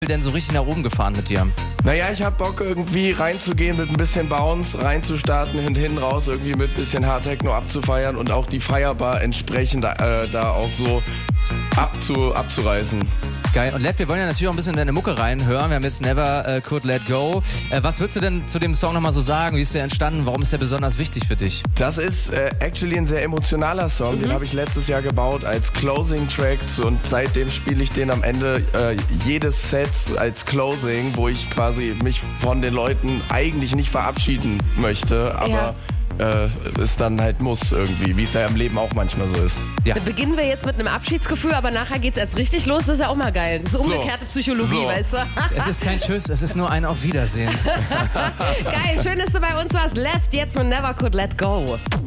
denn so richtig nach oben gefahren mit dir? Naja, ich hab Bock irgendwie reinzugehen mit ein bisschen Bounce, reinzustarten und hinten raus irgendwie mit ein bisschen Hardtechno abzufeiern und auch die Feierbar entsprechend da auch so abzureißen. Geil. Und Lev, wir wollen ja natürlich auch ein bisschen in deine Mucke reinhören. Wir haben jetzt Never Could Let Go. Was würdest du denn zu dem Song nochmal so sagen? Wie ist der entstanden? Warum ist der besonders wichtig für dich? Das ist actually ein sehr emotionaler Song. Den habe ich letztes Jahr gebaut als Closing Track und seitdem spiele ich den am Ende jedes Sets als Closing, wo ich quasi mich von den Leuten eigentlich nicht verabschieden möchte, aber es dann halt muss irgendwie, wie es ja im Leben auch manchmal so ist. Ja. Dann beginnen wir jetzt mit einem Abschiedsgefühl, aber nachher geht's erst richtig los, das ist ja auch mal geil. So umgekehrte Psychologie, weißt du? Es ist kein Tschüss, es ist nur ein Auf Wiedersehen. Geil, schön, dass du bei uns warst. Left jetzt mit Never Could Let Go.